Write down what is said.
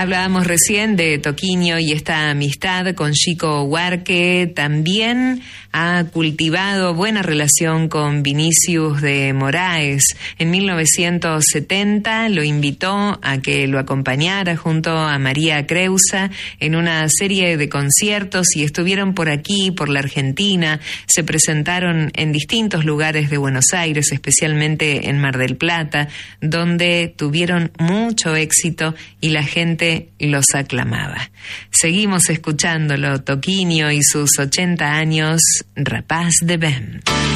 Hablábamos recién de Toquinho y esta amistad con Chico Huarque. También ha cultivado buena relación con Vinicius de Moraes. En 1970 lo invitó a que lo acompañara junto a María Creusa en una serie de conciertos y estuvieron por aquí, por la Argentina. Se presentaron en distintos lugares de Buenos Aires, especialmente en Mar del Plata, donde tuvieron mucho éxito y la gente los aclamaba. Seguimos escuchándolo, Toquinho y sus 80 años, Rapaz de Ben.